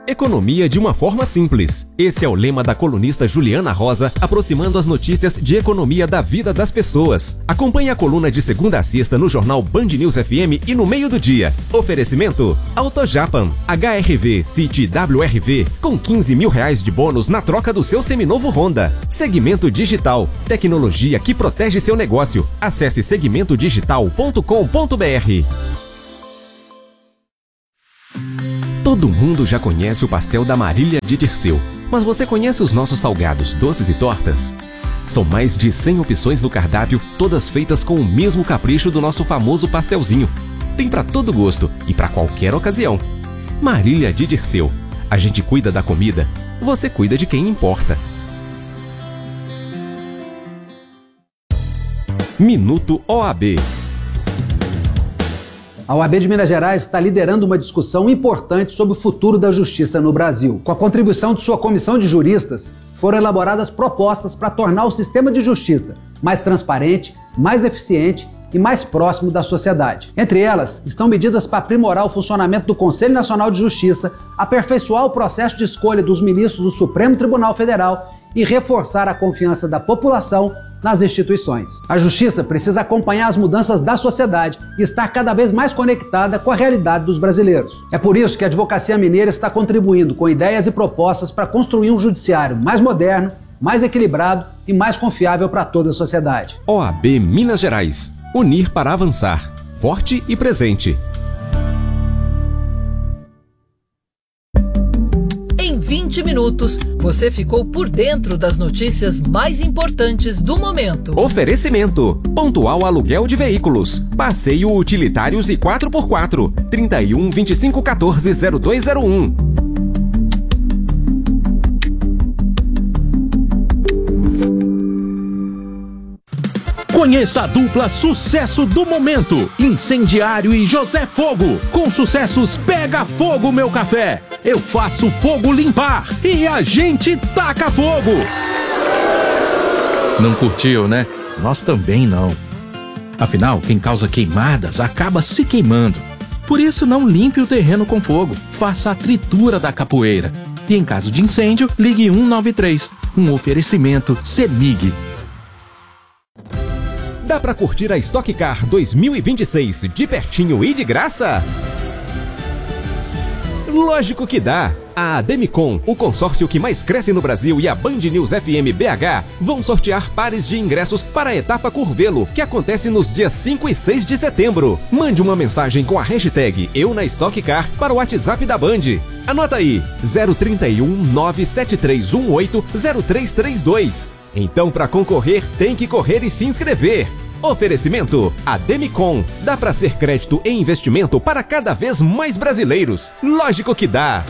Economia de uma forma simples. Esse é o lema da colunista Juliana Rosa, aproximando as notícias de economia da vida das pessoas. Acompanhe a coluna de segunda a sexta no jornal Band News FM e no meio do dia. Oferecimento AutoJapan, HRV City WRV, com R$15 mil de bônus na troca do seu seminovo Honda. Segmento Digital, tecnologia que protege seu negócio. Acesse segmentodigital.com.br. Todo mundo já conhece o pastel da Marília de Dirceu, mas você conhece os nossos salgados, doces e tortas? São mais de 100 opções no cardápio, todas feitas com o mesmo capricho do nosso famoso pastelzinho. Tem para todo gosto e para qualquer ocasião. Marília de Dirceu. A gente cuida da comida, você cuida de quem importa. Minuto OAB. A OAB de Minas Gerais está liderando uma discussão importante sobre o futuro da justiça no Brasil. Com a contribuição de sua comissão de juristas, foram elaboradas propostas para tornar o sistema de justiça mais transparente, mais eficiente e mais próximo da sociedade. Entre elas, estão medidas para aprimorar o funcionamento do Conselho Nacional de Justiça, aperfeiçoar o processo de escolha dos ministros do Supremo Tribunal Federal e reforçar a confiança da população nas instituições. A justiça precisa acompanhar as mudanças da sociedade e estar cada vez mais conectada com a realidade dos brasileiros. É por isso que a Advocacia Mineira está contribuindo com ideias e propostas para construir um judiciário mais moderno, mais equilibrado e mais confiável para toda a sociedade. OAB Minas Gerais. Unir para avançar. Forte e presente. Em 20 minutos, você ficou por dentro das notícias mais importantes do momento. Oferecimento: Pontual Aluguel de Veículos, Passeio Utilitários e 4x4, 31 25 14 0201. Conheça a dupla sucesso do momento, Incendiário e José Fogo. Com sucessos Pega Fogo Meu Café, Eu Faço Fogo Limpar e A Gente Taca Fogo. Não curtiu, né? Nós também não. Afinal, quem causa queimadas acaba se queimando. Por isso, não limpe o terreno com fogo, faça a tritura da capoeira. E em caso de incêndio, ligue 193. Um oferecimento CEMIG. Dá pra curtir a Stock Car 2026 de pertinho e de graça? Lógico que dá! A Ademicon, o consórcio que mais cresce no Brasil, e a Band News FM BH vão sortear pares de ingressos para a etapa Curvelo, que acontece nos dias 5 e 6 de setembro. Mande uma mensagem com a hashtag #EuNaStockCar para o WhatsApp da Band. Anota aí, 031 97318 0332. Então, para concorrer, tem que correr e se inscrever. Oferecimento: Ademicon. Dá para ser crédito e investimento para cada vez mais brasileiros. Lógico que dá.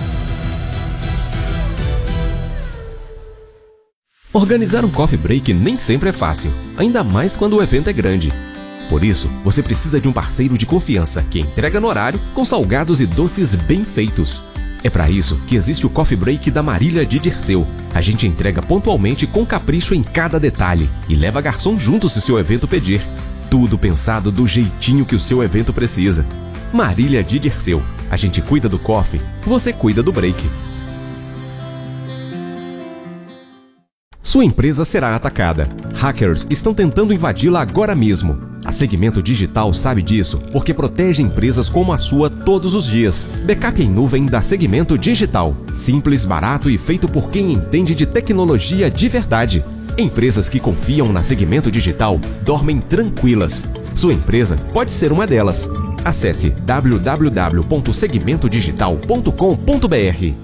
Organizar um coffee break nem sempre é fácil, ainda mais quando o evento é grande. Por isso, você precisa de um parceiro de confiança que entrega no horário, com salgados e doces bem feitos. É para isso que existe o Coffee Break da Marília de Dirceu. A gente entrega pontualmente com capricho em cada detalhe e leva garçom junto se seu evento pedir. Tudo pensado do jeitinho que o seu evento precisa. Marília de Dirceu. A gente cuida do coffee, você cuida do break. Sua empresa será atacada. Hackers estão tentando invadi-la agora mesmo. A Segmento Digital sabe disso porque protege empresas como a sua todos os dias. Backup em nuvem da Segmento Digital. Simples, barato e feito por quem entende de tecnologia de verdade. Empresas que confiam na Segmento Digital dormem tranquilas. Sua empresa pode ser uma delas. Acesse www.segmentodigital.com.br.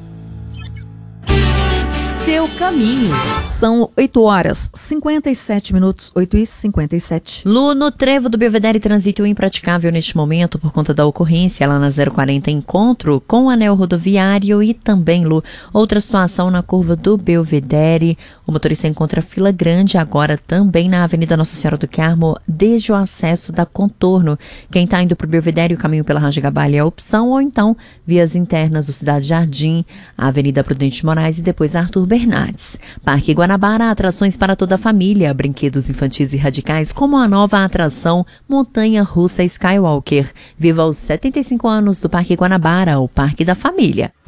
Seu caminho. São 8h57, 8h57. Lu, no trevo do Belvedere, trânsito impraticável neste momento por conta da ocorrência lá na 040 encontro com o anel rodoviário. E também, Lu, outra situação na curva do Belvedere. O motorista encontra fila grande agora também na Avenida Nossa Senhora do Carmo, desde o acesso da Contorno. Quem está indo para o Belvedere, o caminho pela Range Gabalha é a opção, ou então vias internas do Cidade Jardim, a Avenida Prudente de Moraes e depois Arthur Bernardes. Parque Guanabara, atrações para toda a família, brinquedos infantis e radicais, como a nova atração Montanha Russa Skywalker. Viva os 75 anos do Parque Guanabara, o Parque da Família.